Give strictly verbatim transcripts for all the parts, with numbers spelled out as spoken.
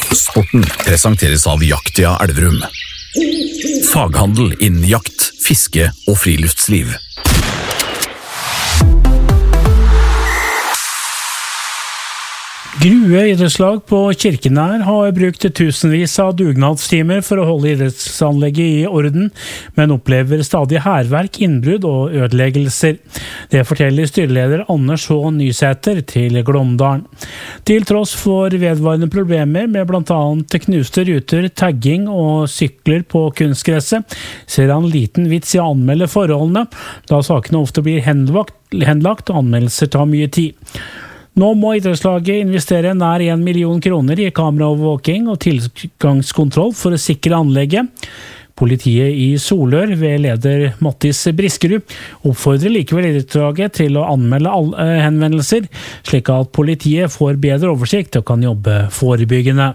Sporten presenteres av Jaktia Elverum. Faghandel innen jakt, fiske og friluftsliv. Grue idrettslag på Kirkenær har brukt tusenvis av dugnadstimer for å holde idrettsanlegget i orden, men opplever stadig hærverk, innbrudd og ødeleggelser. Det forteller styreleder Anders H. Nysæter til Glåmdalen. Til tross for vedvarende problemer med blant annet knuste ruter, tagging og sykler på kunstgresset, ser han liten vits i å anmelde forholdene, da sakene ofte blir henlagt, henlagt og anmeldelser tar mye tid. Nå må idrettslaget investere nær en million kroner i kameraovervåking og tilgangskontroll for å sikre anlegget. Politiet i Solør ved leder Mattis Briskerud oppfordrer likevel idrettslaget til å anmelde alle henvendelser, slik at politiet får bedre oversikt og kan jobbe forebyggende.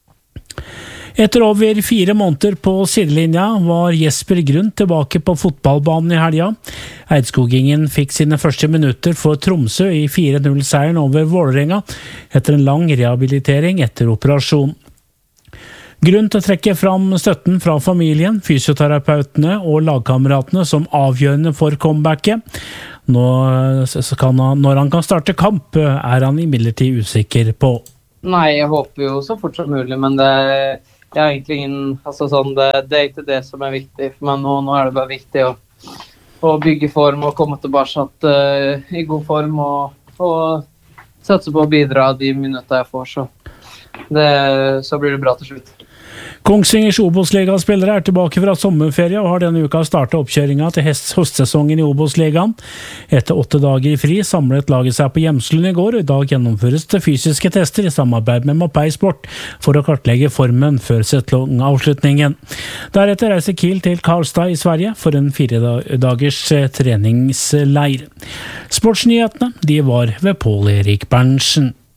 Etter over fire måneder på sidelinja var Jesper Grund tilbake på fotballbanen i helga. Eidskogingen fikk sine første minutter for Tromsø i fire null-seieren over Vålerenga etter en lang rehabilitering etter operasjon. Grunn til å trekke fram støtten fra familien, fysioterapeutene og lagkameratene som avgjørende for comebacket. Nå, kan han, når han kan starte kamp, er han imidlertid usikker på. Nei, jeg håper jo så fort som mulig, men det Jeg har egentlig ingen, altså sånn, det, det er ikke det som er viktig for meg nå. Nå er det bare viktig å, å bygge form og komme tilbake uh, i god form og, og satse på å bidra de minutter jeg får, så, det, så blir det bra til slutt. Kongsvingers Obos-ligaspillere er tilbake fra sommerferie og har denne uka startet oppkjøringen til høstsesongen i Obos-ligaen. Etter åtte dager i fri samlet laget seg på Hjemslund i går, og i dag gjennomføres det fysiske tester i samarbeid med Mapei Sport for å kartlegge formen før sesongavslutningen. Deretter reiser Kiel til Karlstad i Sverige for en fire dagers treningsleir. Sportsnyhetene, de var ved Pål Erik Berntsen.